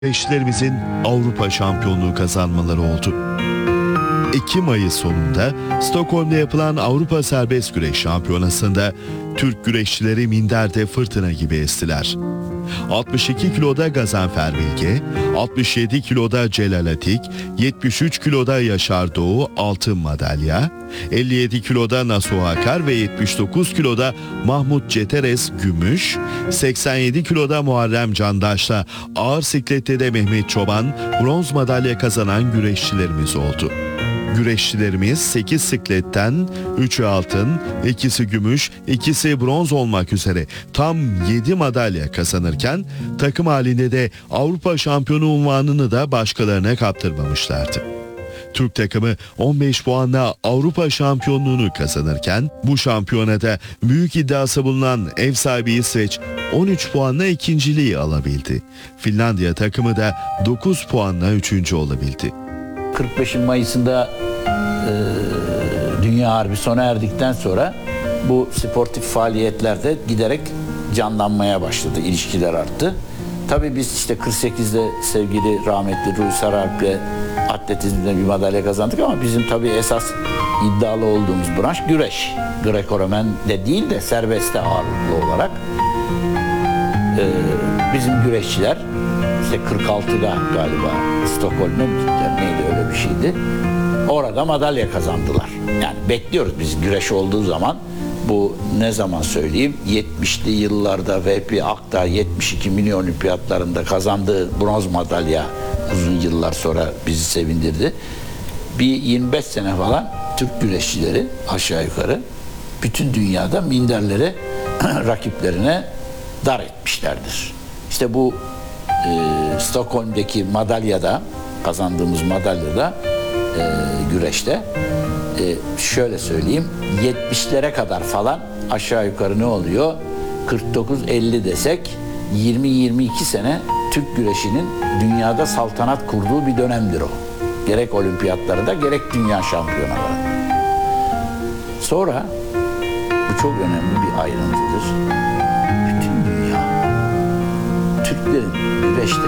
Güreşçilerimizin Avrupa şampiyonluğu kazanmaları oldu. Ekim ayı sonunda Stockholm'da yapılan Avrupa Serbest Güreş Şampiyonası'nda Türk güreşçileri minderde fırtına gibi estiler. 62 kiloda Gazanfer Bilge, 67 kiloda Celal Atik, 73 kiloda Yaşar Doğu altın madalya, 57 kiloda Nasuh Akar ve 79 kiloda Mahmut Ceteres gümüş, 87 kiloda Muharrem Candaş'la ağır siklette de Mehmet Çoban bronz madalya kazanan güreşçilerimiz oldu. Güreşçilerimiz 8 sikletten 3'ü altın, 2'si gümüş, 2'si bronz olmak üzere tam 7 madalya kazanırken takım halinde de Avrupa şampiyonu unvanını da başkalarına kaptırmamışlardı. Türk takımı 15 puanla Avrupa şampiyonluğunu kazanırken bu şampiyonada büyük iddiası bulunan ev sahibi İsveç 13 puanla ikinciliği alabildi. Finlandiya takımı da 9 puanla üçüncü olabildi. 45 Mayıs'ında Dünya Harbi sona erdikten sonra bu sportif faaliyetlerde giderek canlanmaya başladı, ilişkiler arttı. Tabii biz işte 48'de sevgili rahmetli Ruhi Saralp'le atletizmde bir madalya kazandık ama bizim tabii esas iddialı olduğumuz branş güreş. Greco-Romen de değil de serbestte ağırlıklı olarak. Bizim güreşçiler işte 46'da galiba Stockholm'da neydi öyle bir şeydi. Orada madalya kazandılar. Yani bekliyoruz biz güreş olduğu zaman. Bu ne zaman söyleyeyim? 70'li yıllarda VP Akta 72 milyon olimpiyatlarında kazandığı bronz madalya uzun yıllar sonra bizi sevindirdi. Bir 25 sene falan Türk güreşçileri aşağı yukarı bütün dünyada minderleri rakiplerine dar etmişlerdir. İşte bu Stockholm'daki madalyada, kazandığımız madalyada güreşte şöyle söyleyeyim 70'lere kadar falan aşağı yukarı ne oluyor? 49-50 desek 20-22 sene Türk güreşinin dünyada saltanat kurduğu bir dönemdir o. Gerek olimpiyatlarda gerek dünya şampiyonaları. Sonra bu çok önemli bir ayrıntıdır. Bütün dünya Türklerin güreşte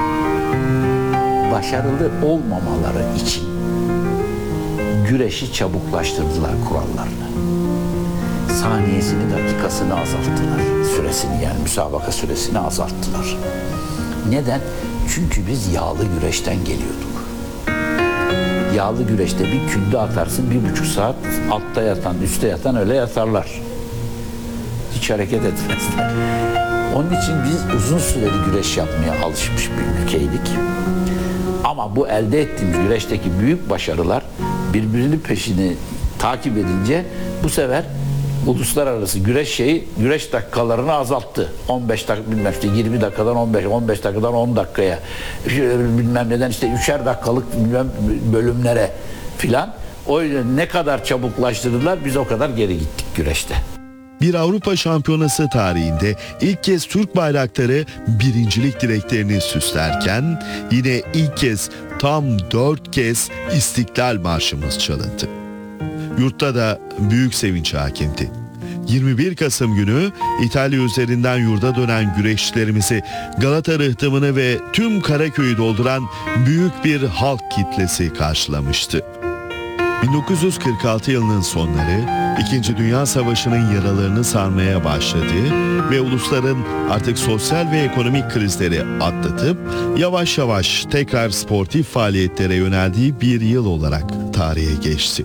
başarılı olmamaları için güreşi çabuklaştırdılar kurallarını. Saniyesini, dakikasını azalttılar. Süresini yani müsabaka süresini azalttılar. Neden? Çünkü biz yağlı güreşten geliyorduk. Yağlı güreşte bir külde atarsın 1,5 saat altta yatan, üstte yatan öyle yatarlar. Hiç hareket etmezler. Onun için biz uzun süreli güreş yapmaya alışmış bir ülkeydik. Ama bu elde ettiğimiz güreşteki büyük başarılar birbirinin peşini takip edince bu sefer uluslararası güreş dakikalarını azalttı. 15 dakika bilmem işte 20 dakikadan 15 dakikadan 10 dakikaya bilmem neden işte 3'er dakikalık bilmem bölümlere filan. O yüzden ne kadar çabuklaştırdılar biz o kadar geri gittik güreşte. Bir Avrupa Şampiyonası tarihinde ilk kez Türk bayrakları birincilik direklerini süslerken yine ilk kez tam 4 kez İstiklal Marşımız çalındı. Yurtta da büyük sevinç hakimdi. 21 Kasım günü İtalya üzerinden yurda dönen güreşçilerimizi Galata rıhtımını ve tüm Karaköy'ü dolduran büyük bir halk kitlesi karşılamıştı. 1946 yılının sonları, İkinci Dünya Savaşı'nın yaralarını sarmaya başladığı ve ulusların artık sosyal ve ekonomik krizleri atlatıp yavaş yavaş tekrar sportif faaliyetlere yöneldiği bir yıl olarak tarihe geçti.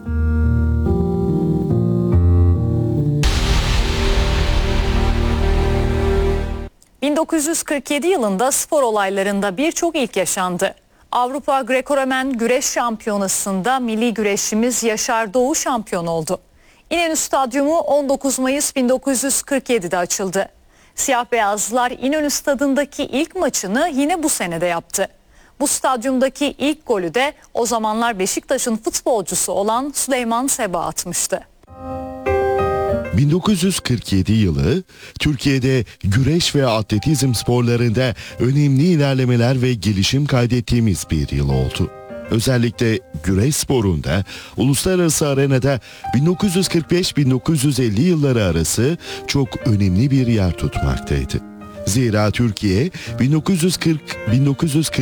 ...1947 yılında spor olaylarında birçok ilk yaşandı. Avrupa Greco-Romen Güreş Şampiyonası'nda milli güreşçimiz Yaşar Doğu şampiyon oldu. İnönü Stadyumu 19 Mayıs 1947'de açıldı. Siyah beyazlılar İnönü Stadı'ndaki ilk maçını yine bu senede yaptı. Bu stadyumdaki ilk golü de o zamanlar Beşiktaş'ın futbolcusu olan Süleyman Seba atmıştı. 1947 yılı Türkiye'de güreş ve atletizm sporlarında önemli ilerlemeler ve gelişim kaydettiğimiz bir yıl oldu. Özellikle güreş sporunda uluslararası arenada 1945-1950 yılları arası çok önemli bir yer tutmaktaydı. Zira Türkiye 1940